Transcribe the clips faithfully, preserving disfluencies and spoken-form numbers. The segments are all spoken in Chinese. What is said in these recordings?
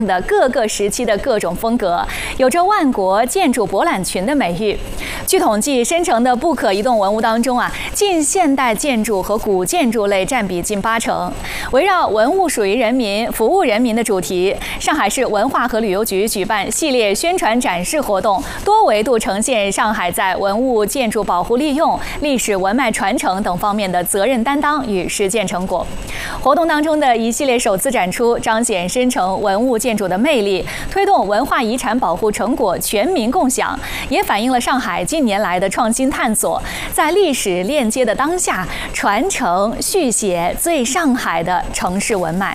的各个时期的各种风格，有着万国建筑博览群的美誉。据统计，申城的不可移动文物当中啊，近现代建筑和古建筑类占比近八成。围绕文物属于人民、服务人民的主题，上海市文化和旅游局举办系列宣传展示活动，多维度呈现上海在文物建筑保护利用、历史文脉传承等方面的责任担当与实践成果。活动当中的一系列首次展出，彰显申城文物建筑的魅力，推动文化遗产保护成果全民共享，也反映了上海近年来的创新探索，在历史链接的当下，传承续写最上海的城市文脉。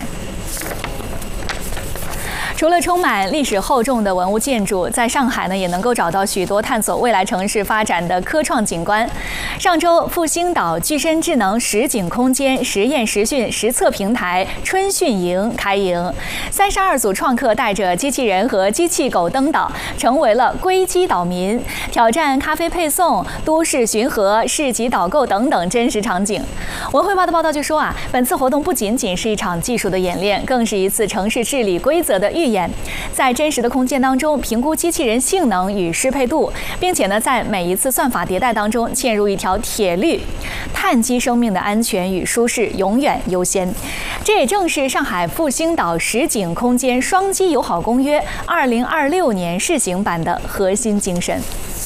除了充满历史厚重的文物建筑，在上海呢也能够找到许多探索未来城市发展的科创景观。上周，复兴岛具身智能实景空间实验实训实测平台春训营开营，三十二组创客带着机器人和机器狗登岛，成为了归机岛民，挑战咖啡配送、都市巡河、市集导购等等真实场景。文汇报的报道就说啊，本次活动不仅仅是一场技术的演练，更是一次城市治理规则的预演，在真实的空间当中评估机器人性能与适配度，并且呢，在每一次算法迭代当中嵌入一条铁律，碳基生命的安全与舒适永远优先。这也正是上海复兴岛实景空间双机友好公约二零二六年试行版的核心精神。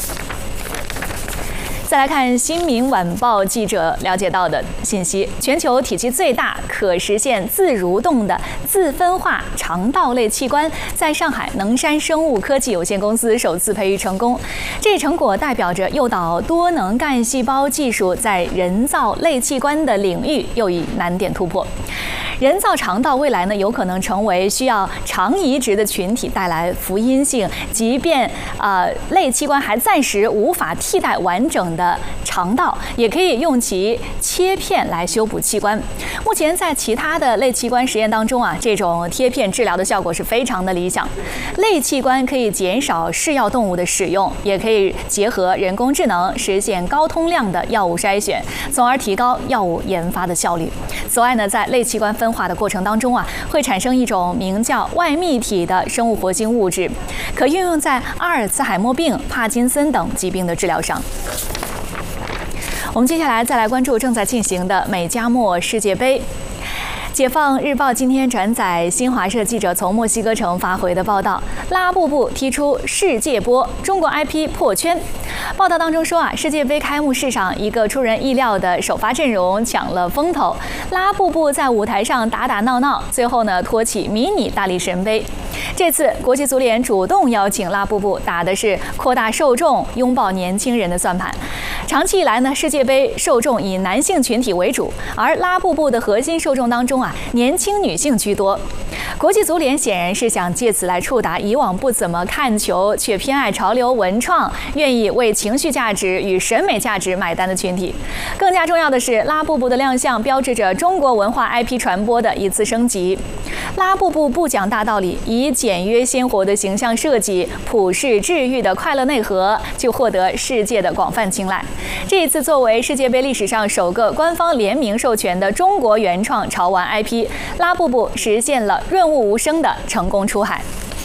再来看《新民晚报》记者了解到的信息：全球体积最大、可实现自蠕动的自分化肠道类器官，在上海能山生物科技有限公司首次培育成功。这一成果代表着诱导多能干细胞技术在人造类器官的领域又一难点突破。人造肠道未来呢，有可能成为需要肠移植的群体带来福音性，即便呃类器官还暂时无法替代完整的肠道，也可以用其切片来修补器官。目前在其他的类器官实验当中啊，这种贴片治疗的效果是非常的理想。类器官可以减少试药动物的使用，也可以结合人工智能实现高通量的药物筛选，从而提高药物研发的效率。此外呢，在类器官分化的过程当中啊，会产生一种名叫外泌体的生物活性物质，可运用在阿尔茨海默病、帕金森等疾病的治疗上。我们接下来再来关注正在进行的美加墨世界杯。解放日报今天转载新华社记者从墨西哥城发回的报道，拉布布踢出世界波，中国 I P 破圈。报道当中说啊，世界杯开幕式上一个出人意料的首发阵容抢了风头，拉布布在舞台上打打闹闹，最后呢托起迷你大力神杯。这次国际足联主动邀请拉布布，打的是扩大受众、拥抱年轻人的算盘。长期以来呢，世界杯受众以男性群体为主，而拉布布的核心受众当中啊，年轻女性居多。国际足联显然是想借此来触达以往不怎么看球却偏爱潮流文创、愿意为情绪价值与审美价值买单的群体。更加重要的是，拉布布的亮相标志着中国文化 I P 传播的一次升级。拉布布不讲大道理，以简约鲜活的形象设计、普世治愈的快乐内核，就获得世界的广泛青睐。这一次作为世界杯历史上首个官方联名授权的中国原创潮玩 I P， 拉布布实现了润物无声的成功出海。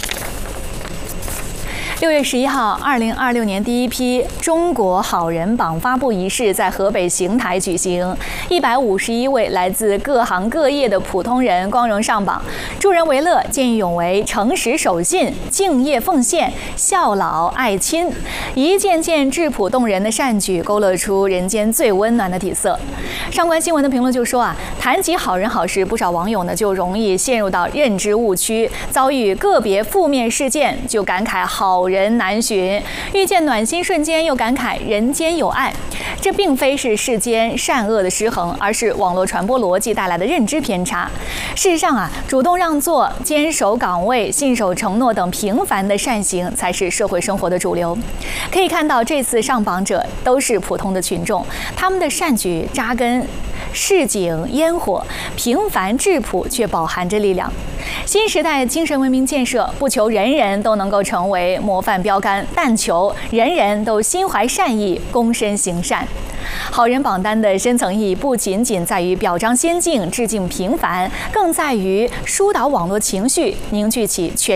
六月十一号，二零二六年第一批中国好人榜发布仪式在河北邢台举行，一百五十一位来自各行各业的普通人光荣上榜，助人为乐、见义勇为、诚实守信、敬业奉献、孝老爱亲，一件件质朴动人的善举，勾勒出人间最温暖的底色。上官新闻的评论就说啊，谈及好人好事，不少网友呢就容易陷入到认知误区，遭遇个别负面事件就感慨好人难寻，遇见暖心瞬间又感慨人间有爱。这并非是世间善恶的失衡，而是网络传播逻辑带来的认知偏差。事实上啊，主动让座、坚守岗位、信守承诺等平凡的善行才是社会生活的主流。可以看到，这次上榜者都是普通的群众，他们的善举扎根市井烟火，平凡质朴却饱含着力量。新时代精神文明建设不求人人都能够成为模范标杆，但求人人都心怀善意，躬身行善。好人榜单的深层意义不仅仅在于表彰先进、致敬平凡，更在于疏导网络情绪，凝聚起全